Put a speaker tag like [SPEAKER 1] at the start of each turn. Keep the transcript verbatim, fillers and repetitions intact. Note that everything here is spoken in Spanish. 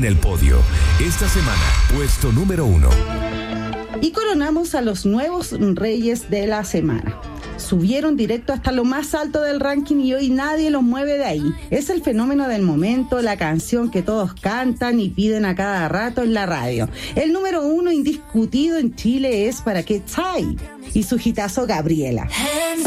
[SPEAKER 1] en el podio. Esta semana, puesto número uno.
[SPEAKER 2] Y coronamos a los nuevos reyes de la semana. Subieron directo hasta lo más alto del ranking y hoy nadie los mueve de ahí. Es el fenómeno del momento, la canción que todos cantan y piden a cada rato en la radio. El número uno indiscutido en Chile es Para qué Chai y su hitazo Gabriela.